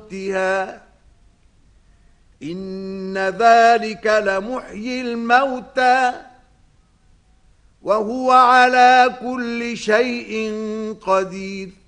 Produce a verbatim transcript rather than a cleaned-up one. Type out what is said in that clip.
موتها إن ذلك لمحيي الموتى وهو على كل شيء قدير